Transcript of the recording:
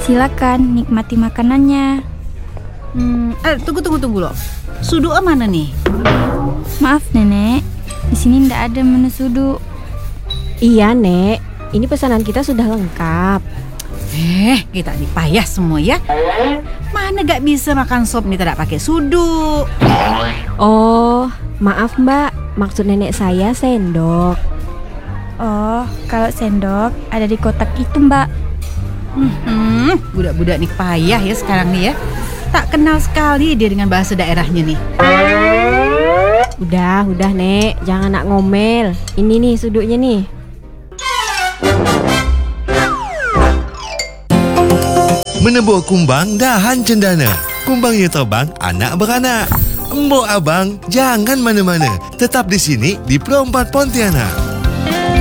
Silakan nikmati makanannya. Tunggu loh. Sudu mana nih? Maaf Nenek, di sini ndak ada menu sudu. Iya Nek, ini pesanan kita sudah lengkap. Kita dipayah semua ya. Mana gak bisa makan sop nih tidak pakai sudu. Oh, maaf Mbak, maksud nenek saya sendok. Oh, kalau sendok ada di kotak itu Mbak. Budak-budak nih payah ya sekarang nih ya. Tak kenal sekali dia dengan bahasa daerahnya nih. Udah Nek, jangan nak ngomel. Ini nih suduknya nih. Menebuk kumbang dahan cendana. Kumbangnya terbang, anak beranak. Embok abang, jangan mana-mana. Tetap di sini di Pro 4 Pontianak.